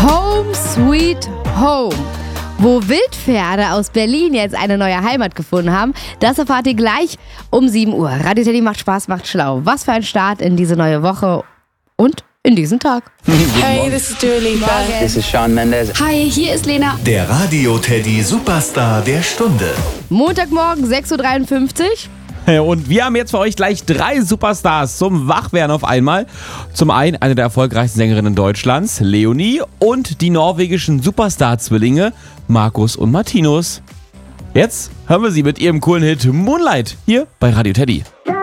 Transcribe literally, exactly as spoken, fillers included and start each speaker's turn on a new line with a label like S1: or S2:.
S1: Home Sweet Home. Wo Wildpferde aus Berlin jetzt eine neue Heimat gefunden haben, das erfahrt ihr gleich um sieben Uhr. Radio Teddy macht Spaß, macht schlau. Was für ein Start in diese neue Woche und in diesen Tag.
S2: Hey, this is Dua Lipa.
S3: This is Shawn Mendes.
S2: Hi, hier ist Lena.
S4: Der Radio Teddy Superstar der Stunde.
S1: Montagmorgen sechs Uhr dreiundfünfzig.
S5: Und wir haben jetzt für euch gleich drei Superstars zum Wachwerden auf einmal. Zum einen eine der erfolgreichsten Sängerinnen Deutschlands, Leonie, und die norwegischen Superstar-Zwillinge, Markus und Martinus. Jetzt hören wir sie mit ihrem coolen Hit Moonlight hier bei Radio Teddy.